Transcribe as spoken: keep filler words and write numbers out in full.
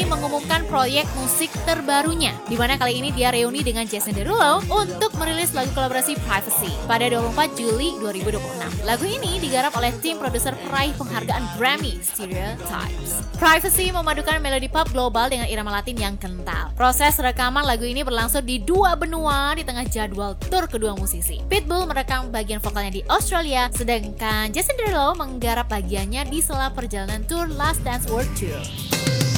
mengumumkan proyek musik terbarunya, di mana kali ini dia reuni dengan Jason Derulo untuk merilis lagu kolaborasi Privacy pada dua puluh empat Juli dua ribu dua puluh enam. Lagu ini digarap oleh tim produser peraih penghargaan Grammy, Stereotypes. Privacy memadukan melodi pop global dengan irama Latin yang kental. Proses rekaman lagu ini berlangsung di dua benua di tengah jadwal tur kedua musisi. Pitbull merekam bagian vokalnya di Australia, sedangkan Jason Derulo menggarap bagiannya di sela perjalanan tur Last Dance World Tour.